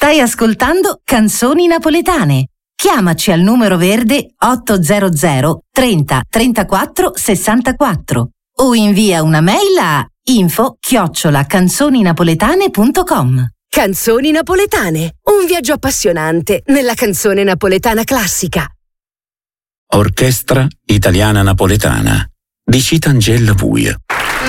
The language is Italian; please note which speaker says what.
Speaker 1: Stai ascoltando Canzoni Napoletane. Chiamaci al numero verde 800 30 34 64 o invia una mail a info@canzoninapoletane.com.
Speaker 2: Canzoni Napoletane, un viaggio appassionante nella canzone napoletana classica.
Speaker 3: Orchestra Italiana Napoletana di Citangelo Puio.